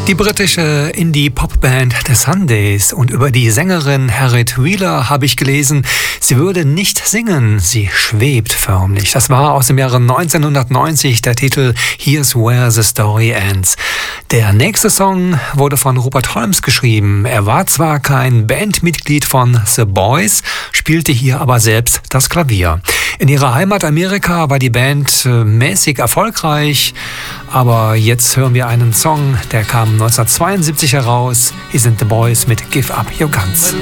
Die britische Indie-Pop-Band The Sundays, und über die Sängerin Harriet Wheeler habe ich gelesen, sie würde nicht singen, sie schwebt förmlich. Das war aus dem Jahre 1990 der Titel Here's Where the Story Ends. Der nächste Song wurde von Rupert Holmes geschrieben. Er war zwar kein Bandmitglied von The Boys, spielte hier aber selbst das Klavier. In ihrer Heimat Amerika war die Band mäßig erfolgreich, aber jetzt hören wir einen Song, der kam 1972 heraus. Hier sind The Boys mit Give Up Your Guns.